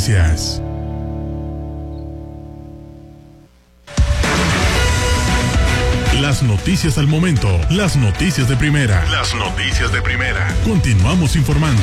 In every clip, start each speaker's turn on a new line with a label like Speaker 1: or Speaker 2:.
Speaker 1: Noticias. Las noticias al momento, las noticias de primera. Las noticias de primera. Continuamos informando.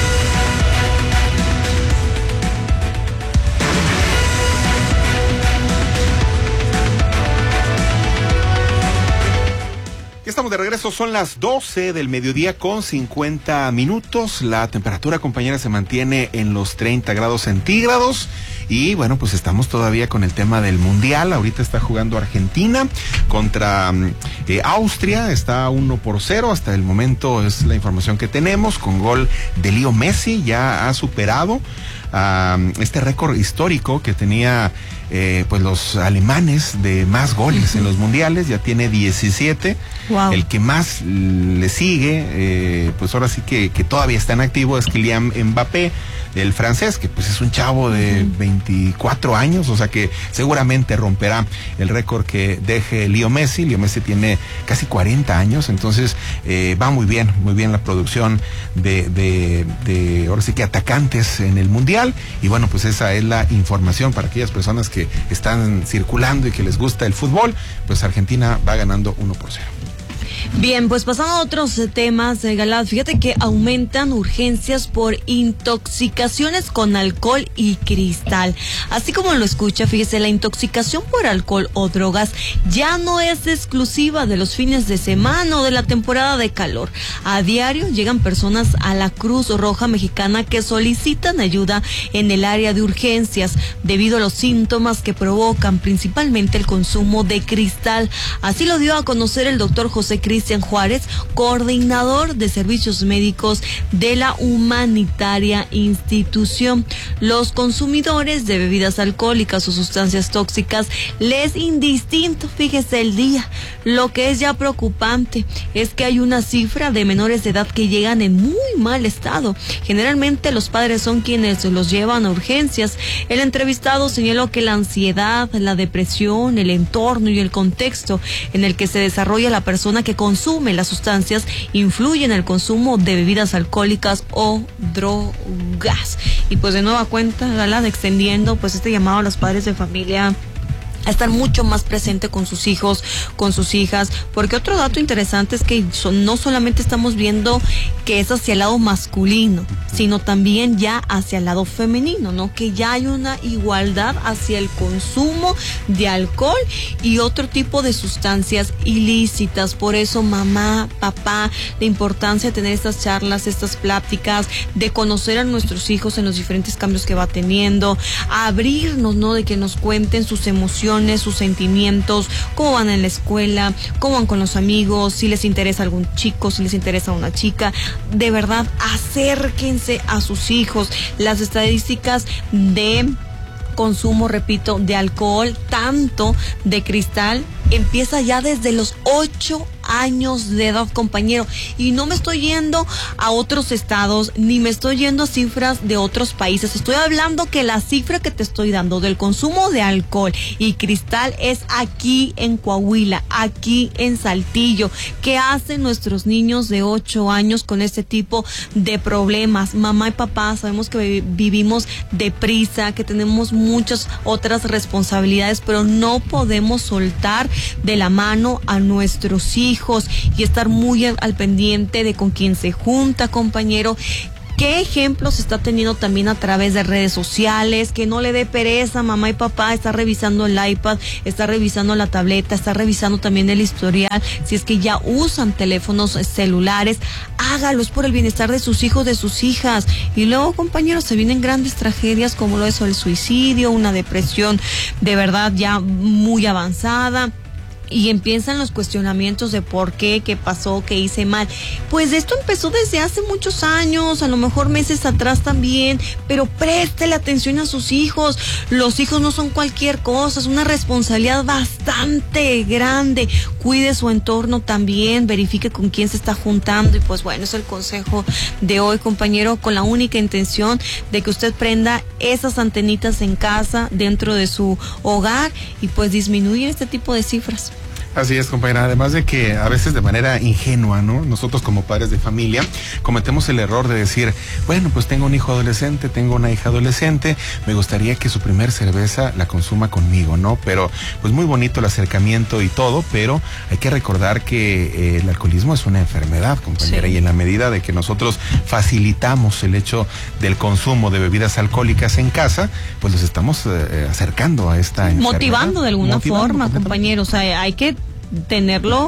Speaker 2: Ya estamos de regreso, son las 12 del mediodía con 50 minutos. La temperatura, compañera, se mantiene en los 30 grados centígrados. Y bueno, pues estamos todavía con el tema del Mundial. Ahorita está jugando Argentina contra Austria. Está 1-0. Hasta el momento es la información que tenemos. Con gol de Leo Messi, ya ha superado este récord histórico que tenía pues los alemanes de más goles en los mundiales. Ya tiene 17. Wow. El que más le sigue, pues ahora sí que todavía está en activo, es Kylian Mbappé, el francés, que pues es un chavo de 24 años, o sea que seguramente romperá el récord que deje Leo Messi. Leo Messi tiene casi 40 años, entonces va muy bien la producción de ahora sí que atacantes en el Mundial. Y bueno, pues esa es la información para aquellas personas que están circulando y que les gusta el fútbol. Pues Argentina va ganando 1-0.
Speaker 3: Bien, pues pasando a otros temas, Galad, fíjate que aumentan urgencias por intoxicaciones con alcohol y cristal. Así como lo escucha, fíjese, la intoxicación por alcohol o drogas ya no es exclusiva de los fines de semana o de la temporada de calor. A diario llegan personas a la Cruz Roja Mexicana que solicitan ayuda en el área de urgencias debido a los síntomas que provocan principalmente el consumo de cristal. Así lo dio a conocer el doctor José Cristian Juárez, coordinador de servicios médicos de la humanitaria institución. Los consumidores de bebidas alcohólicas o sustancias tóxicas les indistinto, fíjese el día. Lo que es ya preocupante es que hay una cifra de menores de edad que llegan en muy mal estado. Generalmente los padres son quienes los llevan a urgencias. El entrevistado señaló que la ansiedad, la depresión, el entorno y el contexto en el que se desarrolla la persona que consume las sustancias influye en el consumo de bebidas alcohólicas o drogas. Y pues de nueva cuenta, Galad, extendiendo pues este llamado a los padres de familia a estar mucho más presente con sus hijos, con sus hijas, porque otro dato interesante es que no solamente estamos viendo que es hacia el lado masculino, sino también ya hacia el lado femenino, ¿no? Que ya hay una igualdad hacia el consumo de alcohol y otro tipo de sustancias ilícitas. Por eso, mamá, papá, la importancia de tener estas charlas, estas pláticas, de conocer a nuestros hijos en los diferentes cambios que va teniendo, abrirnos, ¿no? De que nos cuenten sus emociones, sus sentimientos, cómo van en la escuela, cómo van con los amigos, si les interesa algún chico, si les interesa una chica. De verdad, acérquense a sus hijos. Las estadísticas de consumo, repito, de alcohol, tanto de cristal, empieza ya desde los 8 años de edad, compañero, y no me estoy yendo a otros estados, ni me estoy yendo a cifras de otros países. Estoy hablando que la cifra que te estoy dando del consumo de alcohol y cristal es aquí en Coahuila, aquí en Saltillo. ¿Qué hacen nuestros niños de 8 años con este tipo de problemas? Mamá y papá, sabemos que vivimos deprisa, que tenemos muchas otras responsabilidades, pero no podemos soltar de la mano a nuestros hijos y estar muy al pendiente de con quién se junta, compañero. ¿Qué ejemplos está teniendo también a través de redes sociales? Que no le dé pereza, mamá y papá, está revisando el iPad, está revisando la tableta, está revisando también el historial. Si es que ya usan teléfonos celulares, hágalos por el bienestar de sus hijos, de sus hijas. Y luego, compañeros, se vienen grandes tragedias como lo es el suicidio, una depresión de verdad ya muy avanzada. Y empiezan los cuestionamientos de por qué pasó, qué hice mal. Pues esto empezó desde hace muchos años, a lo mejor meses atrás también, pero préstele atención a sus hijos. Los hijos no son cualquier cosa, es una responsabilidad bastante grande. Cuide su entorno también, verifique con quién se está juntando. Y pues bueno, es el consejo de hoy, compañero, con la única intención de que usted prenda esas antenitas en casa, dentro de su hogar, y pues disminuir este tipo de cifras.
Speaker 2: Así es, compañera. Además de que a veces de manera ingenua, ¿no? Nosotros como padres de familia cometemos el error de decir, bueno, pues tengo un hijo adolescente, tengo una hija adolescente, me gustaría que su primer cerveza la consuma conmigo, ¿no? Pero pues muy bonito el acercamiento y todo, pero hay que recordar que el alcoholismo es una enfermedad, compañera, sí. Y en la medida de que nosotros facilitamos el hecho del consumo de bebidas alcohólicas en casa, pues los estamos acercando a esta enfermedad.
Speaker 3: Motivando de alguna forma, compañero. O sea, hay que tenerlo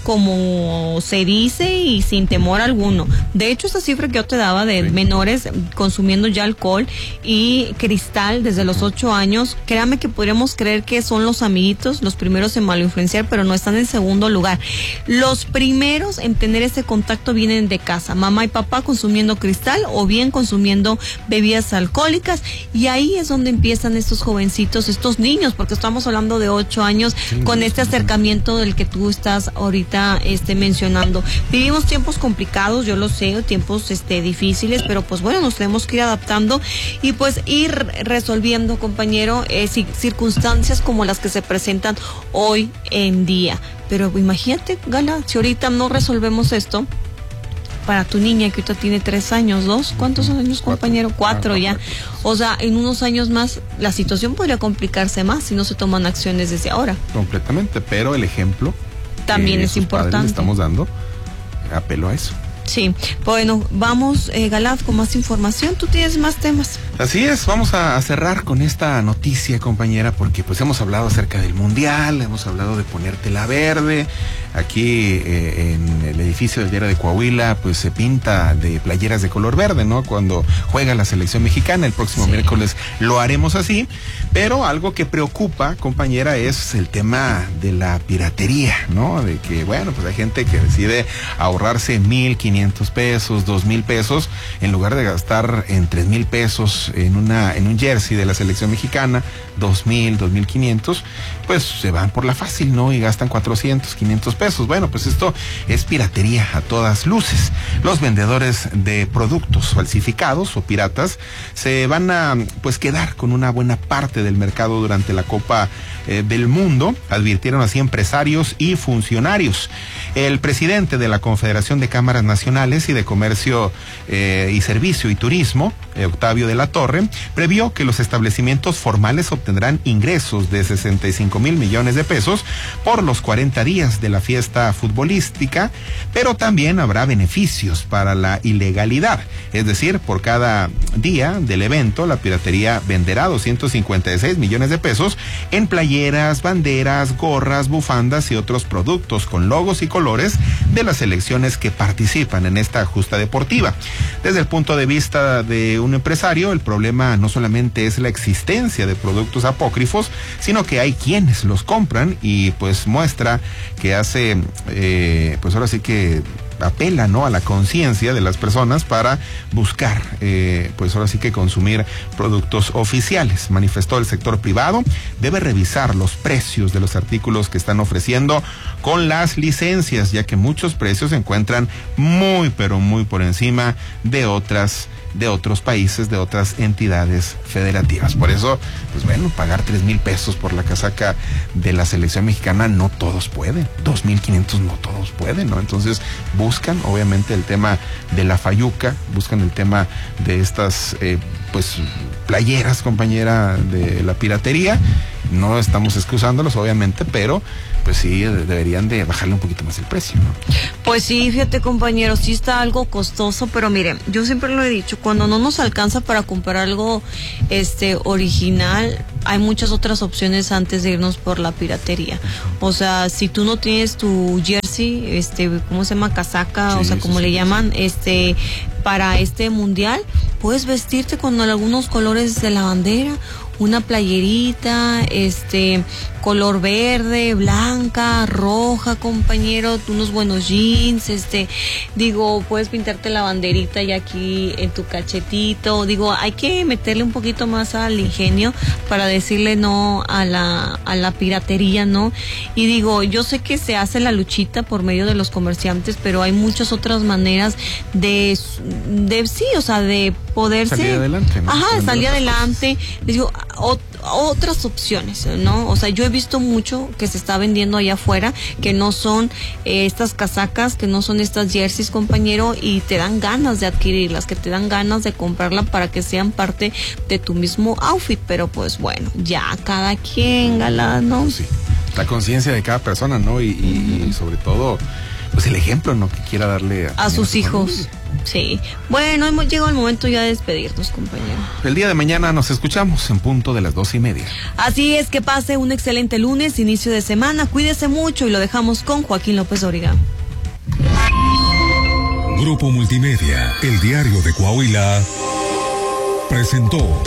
Speaker 3: como se dice y sin temor alguno. De hecho, esa cifra que yo te daba de menores consumiendo ya alcohol y cristal desde los 8 años, créame que podríamos creer que son los amiguitos los primeros en malinfluenciar, pero no, están en segundo lugar. Los primeros en tener ese contacto vienen de casa, mamá y papá consumiendo cristal o bien consumiendo bebidas alcohólicas, y ahí es donde empiezan estos jovencitos, estos niños, porque estamos hablando de 8 años, con este acercamiento del que tú estás ahorita mencionando. Vivimos tiempos complicados, yo lo sé, tiempos difíciles, pero pues bueno, nos tenemos que ir adaptando y pues ir resolviendo, compañero, circunstancias como las que se presentan hoy en día. Pero imagínate, Gala, si ahorita no resolvemos esto, para tu niña que ahorita tiene 3 años, 2, ¿cuántos años, compañero? 4 ya. O sea, en unos años más la situación podría complicarse más si no se toman acciones desde ahora.
Speaker 2: Completamente, pero el ejemplo
Speaker 3: también es importante.
Speaker 2: Le estamos dando apelo a eso.
Speaker 3: Sí, bueno, vamos, Galad, con más información. Tú tienes más temas.
Speaker 2: Así es, vamos a cerrar con esta noticia, compañera, porque pues hemos hablado acerca del Mundial, hemos hablado de ponértela verde. Aquí en el edificio del diario de Coahuila, pues se pinta de playeras de color verde, ¿no? Cuando juega la selección mexicana, el próximo miércoles lo haremos así. Pero algo que preocupa, compañera, es el tema de la piratería, ¿no? De que, bueno, pues hay gente que decide ahorrarse 1,500 pesos, 2,000 pesos, en lugar de gastar en 3,000 pesos en un jersey de la selección mexicana, 2,000, 2,500, pues se van por la fácil, ¿no? Y gastan 400, 500 pesos. Bueno, pues esto es piratería a todas luces. Los vendedores de productos falsificados o piratas se van a pues quedar con una buena parte del mercado durante la Copa del Mundo, advirtieron así empresarios y funcionarios. El presidente de la Confederación de Cámaras Nacionales y de Comercio y Servicio y Turismo, Octavio de la Torre, previó que los establecimientos formales obtendrán ingresos de 65,000 millones de pesos por los 40 días de la fiesta futbolística, pero también habrá beneficios para la ilegalidad. Es decir, por cada día del evento, la piratería venderá 256 millones de pesos en playeras, banderas, gorras, bufandas y otros productos con logos y colores de las selecciones que participan en esta justa deportiva. Desde el punto de vista de un empresario, el problema no solamente es la existencia de productos apócrifos, sino que hay quienes los compran y pues muestra que hace, pues ahora sí que apela, ¿no?, a la conciencia de las personas para buscar, pues ahora sí que consumir productos oficiales. Manifestó el sector privado debe revisar los precios de los artículos que están ofreciendo con las licencias, ya que muchos precios se encuentran muy, pero muy por encima de otros países, de otras entidades federativas. Por eso, pues bueno, pagar 3,000 pesos por la casaca de la selección mexicana, no todos pueden. 2,500 no todos pueden, ¿no? Entonces buscan, obviamente, el tema de la fayuca, buscan el tema de estas, pues, playeras, compañera, de la piratería. No estamos excusándolos, obviamente, pero pues sí deberían de bajarle un poquito más el precio, ¿no?
Speaker 3: Pues sí, fíjate, compañero, sí está algo costoso, pero mire, yo siempre lo he dicho, cuando no nos alcanza para comprar algo original, hay muchas otras opciones antes de irnos por la piratería. O sea, si tú no tienes tu jersey, ¿cómo se llama? Casaca, sí, o sea, como le llaman, para este mundial, puedes vestirte con algunos colores de la bandera, una playerita, color verde, blanca, roja, compañero, unos buenos jeans, puedes pintarte la banderita ya aquí en tu cachetito. Hay que meterle un poquito más al ingenio para decirle no a la piratería, ¿no? Y yo sé que se hace la luchita por medio de los comerciantes, pero hay muchas otras maneras de poderse
Speaker 2: salir adelante, ¿no?
Speaker 3: Salir adelante. Les digo, otras opciones, ¿no? O sea, yo he visto mucho que se está vendiendo allá afuera, que no son estas casacas, que no son estas jerseys, compañero, y te dan ganas de adquirirlas, que te dan ganas de comprarla para que sean parte de tu mismo outfit, pero pues bueno, ya cada quien, Galán, ¿no?
Speaker 2: Sí, la conciencia de cada persona, ¿no? Y sobre todo, pues el ejemplo, ¿no? Que quiera darle
Speaker 3: a sus hijos. Familia. Sí. Bueno, hemos llegado el momento ya de despedirnos, compañero.
Speaker 2: El día de mañana nos escuchamos en punto de las 2:30.
Speaker 3: Así es, que pase un excelente lunes, inicio de semana. Cuídese mucho y lo dejamos con Joaquín López Dóriga.
Speaker 1: Grupo Multimedia, el diario de Coahuila, presentó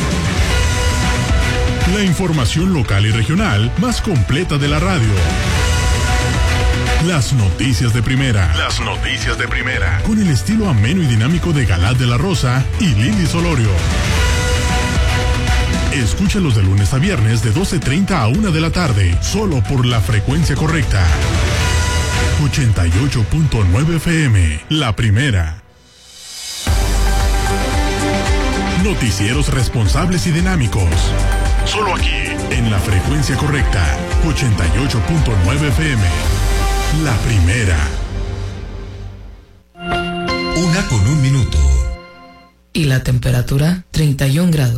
Speaker 1: la información local y regional más completa de la radio. Las noticias de primera. Las noticias de primera. Con el estilo ameno y dinámico de Galad de la Rosa y Lili Solorio. Escúchalos de lunes a viernes de 12:30 a 1 de la tarde, solo por la frecuencia correcta. 88.9 FM, la primera. Noticieros responsables y dinámicos. Solo aquí, en la frecuencia correcta. 88.9 FM. La primera.
Speaker 4: 1:01. Y la temperatura, 31 grados.